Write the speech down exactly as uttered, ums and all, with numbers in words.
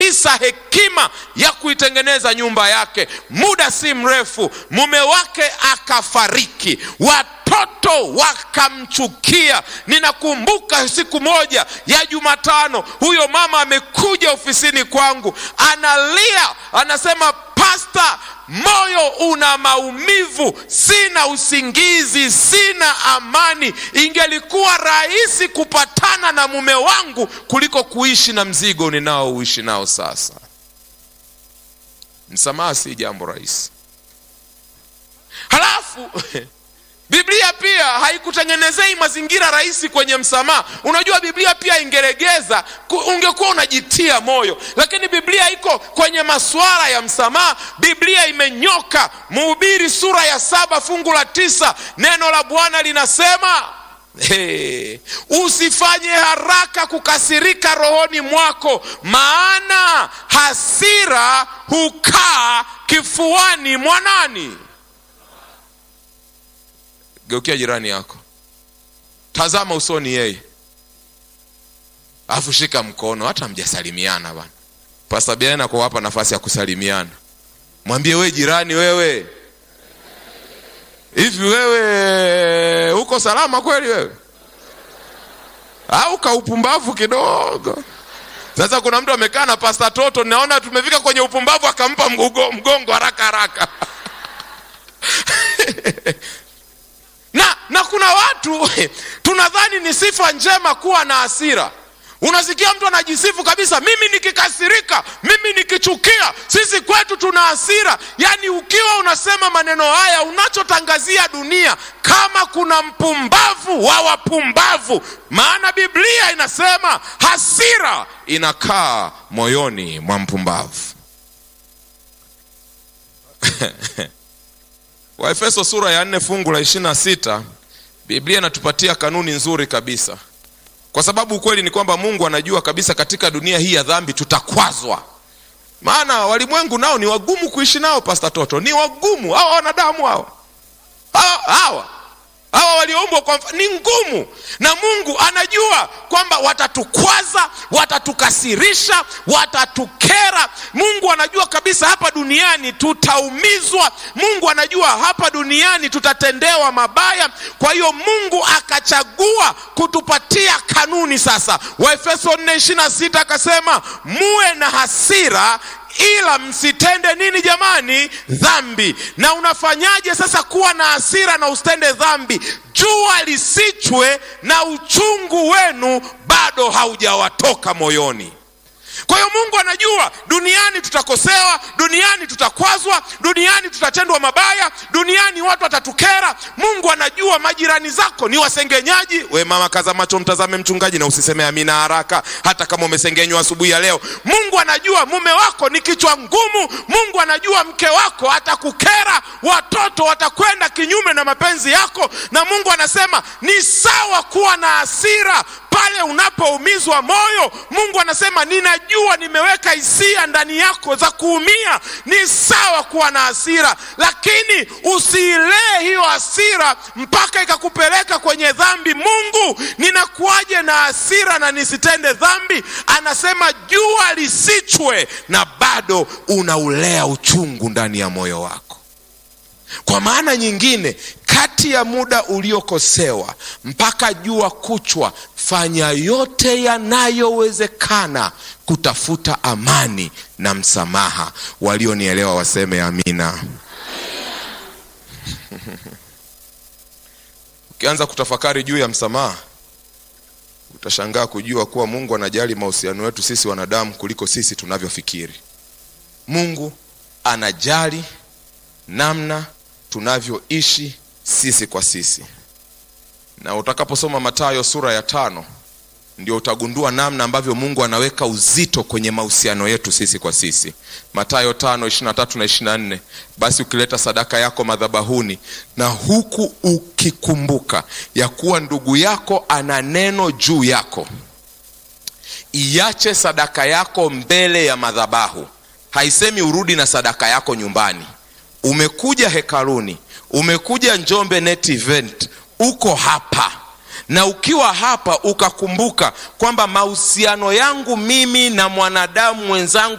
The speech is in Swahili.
kabisa hekima ya kuitengeneza nyumba yake. Muda si mrefu mume wake akafariki, watoto wakamchukia. Ninakumbuka siku moja ya Jumatano, huyo mama amekuja ofisini kwangu, analia, anasema, "Pastor, moyo una maumivu, sina usingizi, sina amani. Ingelikuwa rahisi kupatana na mume wangu kuliko kuishi na mzigo ninao uishi nao sasa." Msamaha si jambo rahisi. Halafu Biblia pia haikutengenezei mazingira rahisi kwenye msamaha. Unajua Biblia pia ingelegeza, ungekuwa unajitia moyo. Lakini Biblia iko kwenye masuala ya msamaha, Biblia imenyoka. Mhubiri sura ya saba fungu la tisa, neno la Bwana linasema, Hey, usifanye haraka kukasirika rohoni mwako, maana hasira hukaa kifuani mwa nani? Geukia jirani yako, tazama usoni yeye, afu shika mkono. Hata mjasalimiana bwana, Pastor Biana kwa hapa nafasi ya kusalimiana. Mwambie, we jirani, wewe hivi wewe uko salama kweli wewe? Au kaupumbavu kidogo? Sasa kuna mtu amekaa na Pastor Toto, naona tumefika kwenye upumbavu, akampa mgongo mgongo haraka haraka. na na kuna watu tunadhani ni sifa njema kuwa na hasira. Unasikia mtu anajisifu kabisa, mimi nikikasirika, mimi nikichukia, sisi kwetu tuna hasira. Yaani ukiwa unasema maneno haya, unachotangazia dunia kama kuna mpumbavu wa wapumbavu. Maana Biblia inasema hasira inakaa moyoni mwa mpumbavu. Waefeso sura ya nne fungu la ishirini na sita, Biblia inatupatia kanuni nzuri kabisa. Kwa sababu ukweli ni kwamba Mungu anajua kabisa katika dunia hii ya dhambi tutakwazwa. Maana walimwengu nao ni wagumu kuishi nao, Pastor Toto. Ni wagumu hawa wanadamu hawa. Hawa hawa, hawa walioumbwa kwa ni ngumu. Na Mungu anajua kwamba watatukwaza, watatukasirisha, watatukera. Mungu anajua kabisa hapa duniani tutaumizwa. Mungu anajua hapa duniani tutatendewa mabaya. Kwa hiyo Mungu akachagua kutupatia kanuni sasa. Waefeso nne ishirini na sita akasema, muwe na hasira ila msitende nini jamani? Dhambi. Na unafanyaje sasa kuwa na hasira na usitende dhambi? Jua lisichwe na uchungu wenu bado haujawatoka moyoni. Kwa hiyo Mungu anajua duniani tutakosewa, duniani tutakwazwa, duniani tutatendwa mabaya, duniani watu watatukera. Mungu anajua majirani zako ni wasengenyaji. We mama, kaza macho mtazame mchungaji na usiseme amina haraka hata kama umesengenywa asubuhi ya leo. Mungu anajua mume wako ni kichwa ngumu. Mungu anajua mke wako atakukera, watoto watakwenda kinyume na mapenzi yako. Na Mungu anasema ni sawa kuwa na hasira pale unapoumizwa moyo. Mungu anasema ninajua nimeweka hisia ndani yako za kuumia. Ni sawa kuwa na hasira, lakini usiilee hiyo hasira mpaka ikakupeleka kwenye dhambi. Mungu, ninakuaje na hasira na nisitende dhambi? Anasema jua lisichwe na bado unaulea uchungu ndani ya moyo wako. Kwa maana nyingine, kati ya muda uliokosewa mpaka jua kuchwa, fanya yote yanayowezekana kutafuta amani na msamaha. Walionielewa waseme amina. Ukianza kutafakari juu ya msamaha, utashangaa kujua kuwa Mungu anajali mahusiano yetu sisi wanadamu kuliko sisi tunavyofikiri. Mungu anajali namna tunavyoishi sisi kwa sisi. Na utakaposoma Mathayo sura ya tano, ndio utagundua namna ambavyo Mungu anaweka uzito kwenye mahusiano yetu sisi kwa sisi. Mathayo tano ishirini na tatu na ishirini na nne, basi ukileta sadaka yako madhabahuni na huku ukikumbuka ya kuwa ndugu yako ana neno juu yako, iache sadaka yako mbele ya madhabahu. Haisemi urudi na sadaka yako nyumbani. Umekuja hekaluni, umekuja Njombe Net Event, uko hapa. Na ukiwa hapa ukakumbuka kwamba mahusiano yangu mimi na mwanadamu mwenzangu